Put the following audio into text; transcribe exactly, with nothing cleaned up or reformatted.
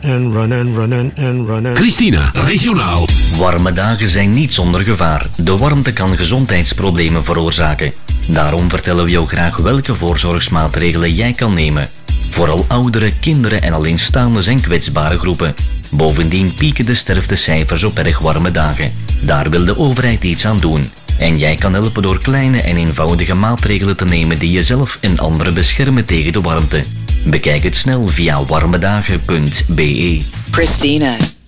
and running, running and running. Christina, regionaal. Warme dagen zijn niet zonder gevaar. De warmte kan gezondheidsproblemen veroorzaken. Daarom vertellen we jou graag welke voorzorgsmaatregelen jij kan nemen. Vooral ouderen, kinderen en alleenstaanden zijn kwetsbare groepen. Bovendien pieken de sterftecijfers op erg warme dagen. Daar wil de overheid iets aan doen. En jij kan helpen door kleine en eenvoudige maatregelen te nemen die jezelf en anderen beschermen tegen de warmte. Bekijk het snel via warmedagen punt be. Christina.